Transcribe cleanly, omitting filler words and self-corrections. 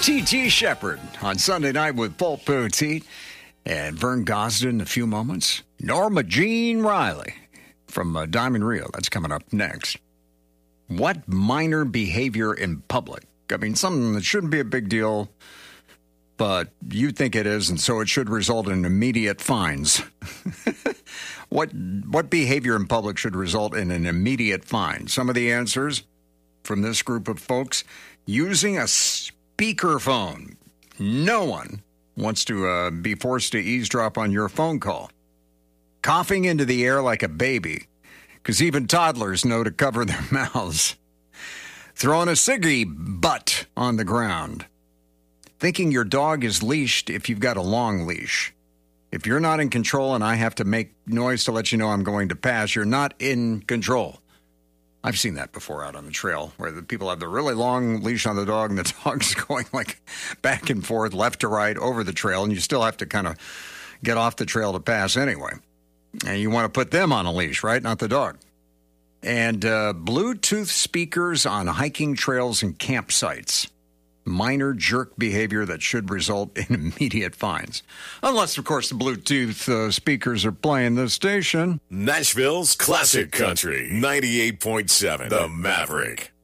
T.T. Shepard on Sunday night with Paul Poteet and Vern Gosden in a few moments. Norma Jean Riley from Diamond Rio. That's coming up next. What minor behavior in public? I mean, something that shouldn't be a big deal, but you think it is, and so it should result in immediate fines. What behavior in public should result in an immediate fine? Some of the answers from this group of folks: using a speakerphone. No one wants to be forced to eavesdrop on your phone call. Coughing into the air like a baby, because even toddlers know to cover their mouths. Throwing a ciggy butt on the ground. Thinking your dog is leashed if you've got a long leash. If you're not in control and I have to make noise to let you know I'm going to pass, you're not in control. I've seen that before out on the trail, where the people have the really long leash on the dog and the dog's going like back and forth, left to right, over the trail, and you still have to kind of get off the trail to pass anyway. And you want to put them on a leash, right? Not the dog. And Bluetooth speakers on hiking trails and campsites. Minor jerk behavior that should result in immediate fines. Unless, of course, the Bluetooth speakers are playing this station. Nashville's Classic Country, 98.7, The Maverick.